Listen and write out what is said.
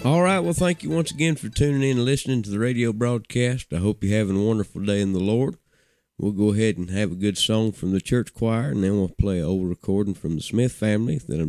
All right, well, thank you once again for tuning in and listening to the radio broadcast. I hope you're having a wonderful day in the Lord. We'll go ahead and have a good song from the church choir, and then we'll play an old recording from the Smith family that I'm